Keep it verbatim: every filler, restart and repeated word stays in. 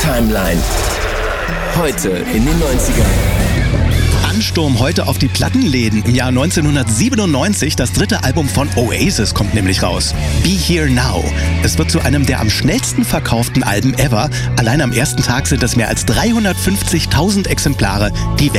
Timeline. Heute in den neunzigern. Ansturm heute auf die Plattenläden. Im Jahr neunzehnhundertsiebenundneunzig, das dritte Album von Oasis kommt nämlich raus. Be Here Now. Es wird zu einem der am schnellsten verkauften Alben ever. Allein am ersten Tag sind es mehr als dreihundertfünfzigtausend Exemplare, die